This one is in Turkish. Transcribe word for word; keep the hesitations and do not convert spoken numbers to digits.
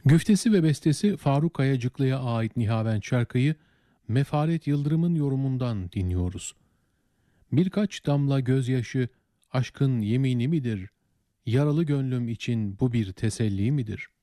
Güftesi ve bestesi Faruk Kayacıklı'ya ait Nihavent şarkıyı Mefaret Yıldırım'ın yorumundan dinliyoruz. Birkaç damla gözyaşı aşkın yemini midir? Yaralı gönlüm için bu bir teselli midir?